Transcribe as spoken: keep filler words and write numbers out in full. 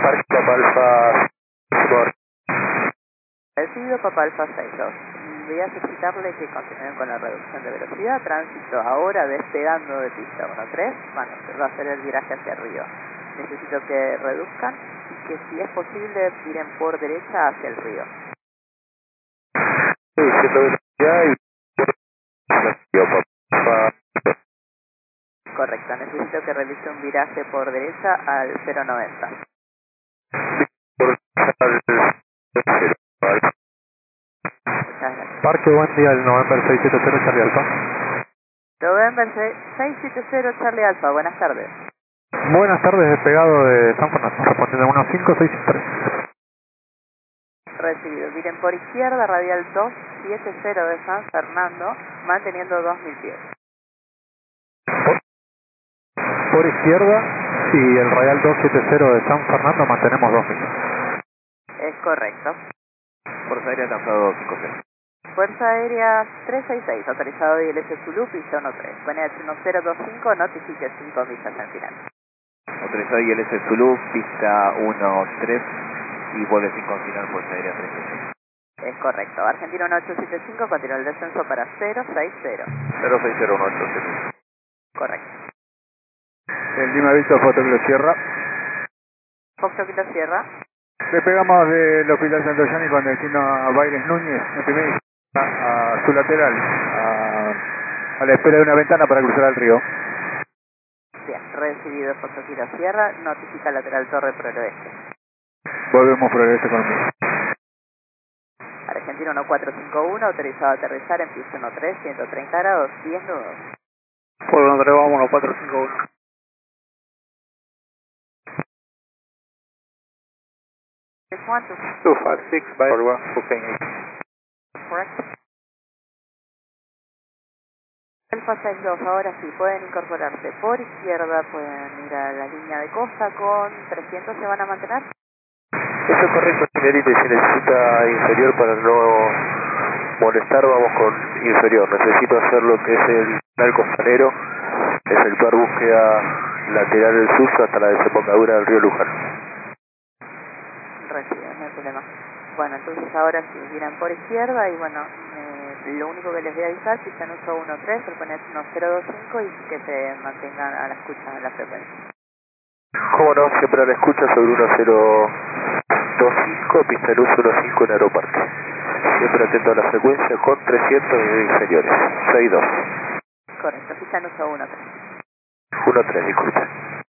Parque Papa Alfa por... Recibido Papa Alfa seis dos. Voy a solicitarle que continúen con la reducción de velocidad. Tránsito ahora despegando de pista uno tres. Bueno, va a hacer el viraje hacia arriba. Necesito que reduzcan y que si es posible tiren por derecha hacia el río. Sí, siendo velocidad y... Correcto, necesito que realice un viraje por derecha al cero noventa. Muchas gracias. Parque, buen día, el November seis siete cero Charlie Alfa. November seis siete cero Charlie Alfa, buenas tardes. Buenas tardes, despegado de San Fernando, respondiendo uno cinco seis tres. Recibido, miren por izquierda, radial dos siete cero de San Fernando, manteniendo dos mil pies. Por izquierda y el radial dos siete cero de San Fernando mantenemos dos mil. Es correcto. Fuerza Aérea alcanzado cinco cero. Fuerza Aérea tres seis seis, autorizado I L S Zulu, pista uno tres. Con H uno cero dos cinco, notifique cinco millas en final. Autorizado I L S Zulu, pista uno tres y vuelve cinco en final, Fuerza Aérea tres seis seis. Es correcto. Argentina uno ocho siete cinco, continúa el descenso para cero seis cero. cero seis cero uno ocho siete. Correcto. El Lima Víctor Fotógrafo Sierra. Foxtrot Kilo Sierra. Despegamos del Hospital Santo Yani con destino a Bailes Núñez, en primera a, a su lateral, a, a la espera de una ventana para cruzar al río. Bien, recibido Foxtrot Kilo Sierra, notifica lateral torre por el oeste. Volvemos por el este conmigo. Argentina uno cuatro cinco uno, autorizado a aterrizar en pista uno tres, ciento treinta grados, diez nudos. Por donde vamos, uno cuatro cinco uno. two five six by forward, booking. Correct. Alfa seis dos, ahora sí, pueden incorporarse por izquierda, pueden ir a la línea de costa con trescientos, ¿se van a mantener? Eso es correcto, señorita, y si necesita inferior para no molestar, vamos con inferior. Necesito hacer lo que es el canal costanero, efectuar búsqueda lateral del sur hasta la desembocadura del río Luján. Recibido, no hay problema. Bueno, entonces ahora sí, miran por izquierda y bueno, eh, lo único que les voy a avisar, pista en uso uno tres, el poner uno cero dos cinco y que se mantengan a la escucha en la frecuencia. Cómo no, siempre a la escucha sobre uno cero dos cinco, pista en uso uno cinco en Aeroparque. Siempre atento a la frecuencia con trescientos de inferiores. seis dos. Correcto, pista en uso uno tres. uno tres, disculpe.